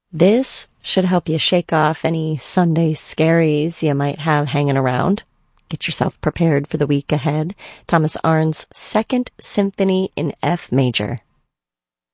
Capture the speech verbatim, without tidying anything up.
This should help you shake off any Sunday scaries you might have hanging around. Get yourself prepared for the week ahead. Thomas Arndt's Second Symphony in F Major.